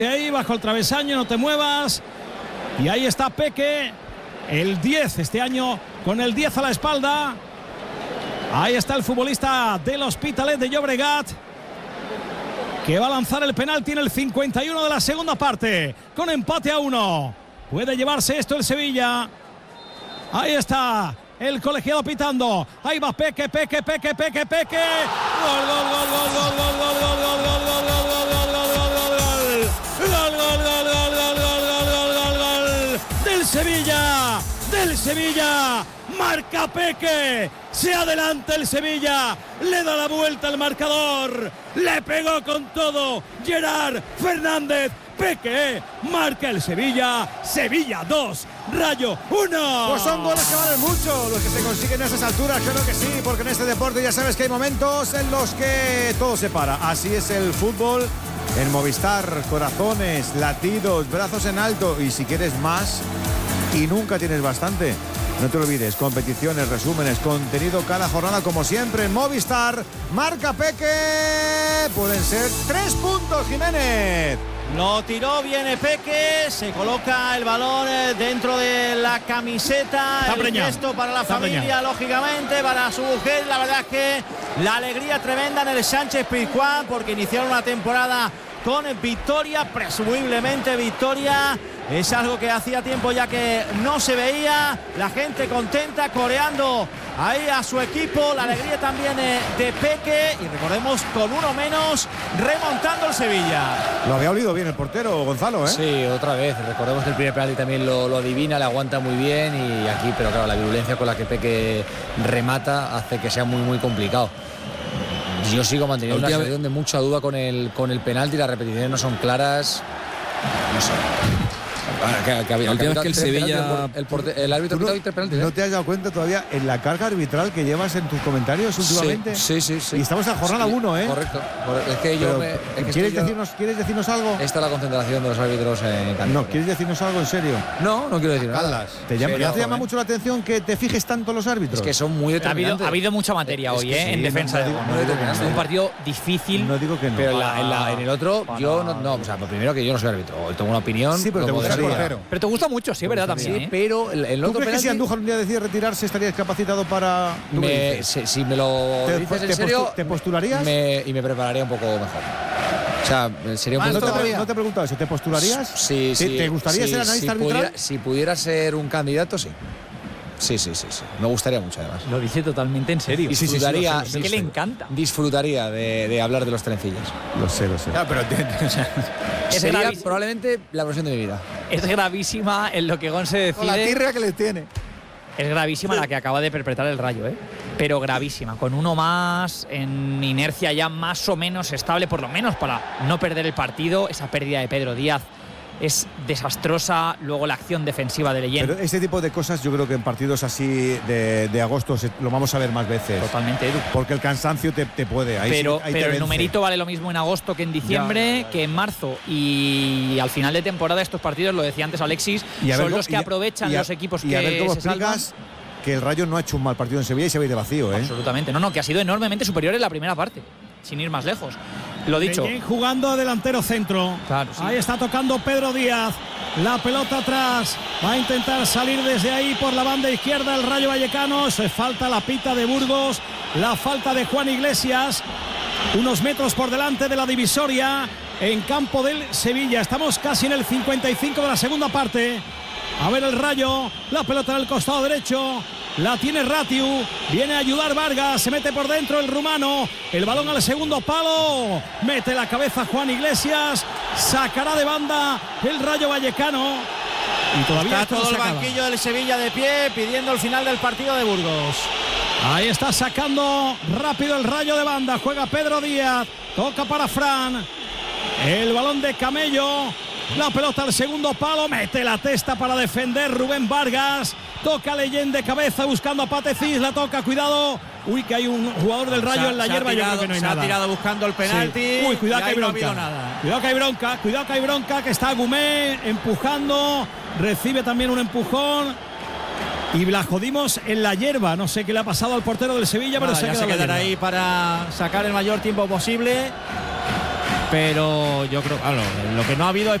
Ahí bajo el travesaño, no te muevas. Y ahí está Peque, el 10 este año, con el 10 a la espalda. Ahí está el futbolista del Hospitalet de Llobregat, que va a lanzar el penalti en el 51 de la segunda parte, con empate a 1. Puede llevarse esto el Sevilla. Ahí está el colegiado pitando. Ahí va Peque. Gol, gol, gol, gol, gol, gol, gol, gol, gol, gol, gol, gol, gol, gol, gol, gol, gol, del Sevilla. Marca Peque, se adelanta el Sevilla, le da la vuelta al marcador, le pegó con todo Gerard Fernández. Peque marca el Sevilla. Sevilla 2, Rayo 1. Pues son goles que valen mucho los que se consiguen a esas alturas, claro que sí, porque en este deporte ya sabes que hay momentos en los que todo se para. Así es el fútbol en Movistar, corazones, latidos, brazos en alto, y si quieres más y nunca tienes bastante, no te olvides, competiciones, resúmenes, contenido cada jornada como siempre en Movistar. Marca Peque, pueden ser 3 puntos, Jiménez. Lo tiró, viene Peque, se coloca el balón dentro de la camiseta. Está el gesto para la familia, lógicamente, para su mujer. La verdad es que la alegría tremenda en el Sánchez-Pizjuán, porque iniciaron una temporada con victoria, presumiblemente victoria. Es algo que hacía tiempo ya que no se veía. La gente contenta, coreando ahí a su equipo. La alegría también de Peque. Y recordemos, con uno menos, remontando el Sevilla. Lo había olido bien el portero, Gonzalo, ¿eh? Sí, otra vez. Recordemos que el primer penalti también lo adivina, le aguanta muy bien. Y aquí, pero claro, la virulencia con la que Peque remata hace que sea muy, muy complicado. Yo sigo manteniendo una sensación de mucha duda con el penalti. Las repeticiones no son claras. No sé. La última vez que el Sevilla... El árbitro pitó penalti. ¿No te has dado cuenta todavía en la carga arbitral que llevas en tus comentarios últimamente? Sí. Y estamos en jornada 1, ¿eh? Correcto. Es que yo ¿Quieres decirnos algo? Esta es la concentración de los árbitros en Cantabria. No, ¿quieres decirnos algo en serio? No quiero decir nada. ¿Te llama mucho la atención que te fijes tanto en los árbitros? Es que son muy determinantes. Ha habido mucha materia hoy, en defensa. Es un partido difícil. No digo que no. Pero en el otro, yo no. O sea, lo primero que yo no soy árbitro. Hoy tengo una opinión. Sí, pero te gustaría. Pero te gusta mucho, sí, ¿verdad? También. Sí, pero el otro ¿Tú crees que si Andújar un día decide retirarse estarías capacitado para...? Si me lo dices en serio... ¿Te postularías? Y me prepararía un poco mejor. O sea, sería un poco... No te he preguntado eso. ¿Te postularías? Sí. ¿Te gustaría ser analista arbitral? Si pudiera ser un candidato, sí. Sí. Me gustaría mucho, además. Lo dice totalmente en serio. Disfrutaría, es que le encanta. Disfrutaría de hablar de los trencillos. Lo sé. Pero sería probablemente la versión de mi vida. Es gravísima en lo que Gon se decide. Con la tirria que le tiene. Es gravísima la que acaba de perpetrar el Rayo, pero gravísima. Con uno más, en inercia ya más o menos estable, por lo menos para no perder el partido. Esa pérdida de Pedro Díaz es desastrosa. Luego la acción defensiva de Leyen. Pero este tipo de cosas yo creo que en partidos así de agosto lo vamos a ver más veces. Totalmente, Edu. Porque el cansancio te puede. Pero el numerito vale lo mismo en agosto que en diciembre, que en marzo. Y al final de temporada estos partidos, lo decía antes Alexis, son los que aprovechan los equipos que se salvan. Y a ver cómo explicas que el Rayo no ha hecho un mal partido en Sevilla y se va a ir de vacío, ¿eh? Absolutamente. No, que ha sido enormemente superior en la primera parte, sin ir más lejos. Lo dicho. Jugando a delantero centro. Claro, sí. Ahí está tocando Pedro Díaz. La pelota atrás. Va a intentar salir desde ahí por la banda izquierda el Rayo Vallecano. Se falta la pita de Burgos. La falta de Juan Iglesias. Unos metros por delante de la divisoria en campo del Sevilla. Estamos casi en el 55 de la segunda parte. A ver el Rayo. La pelota en el costado derecho. La tiene Ratiu, viene a ayudar Vargas, se mete por dentro el rumano, el balón al segundo palo, mete la cabeza Juan Iglesias, sacará de banda el Rayo Vallecano. Y todavía está todo el banquillo del Sevilla de pie pidiendo el final del partido de Burgos. Ahí está sacando rápido el Rayo de banda, juega Pedro Díaz, toca para Fran, el balón de Camello. La pelota al segundo palo, mete la testa para defender Rubén Vargas. Toca Leyen de cabeza buscando a Patecís, la toca, cuidado. Uy, que hay un jugador del Rayo en la hierba, yo creo que no hay nada. Se ha tirado buscando el penalti. Sí. Uy, cuidado que hay bronca. No ha habido nada. Cuidado que hay bronca, que está Gumé empujando. Recibe también un empujón. Y la jodimos en la hierba. No sé qué le ha pasado al portero del Sevilla, pero se quedará ahí para sacar el mayor tiempo posible. pero yo creo, lo que no ha habido es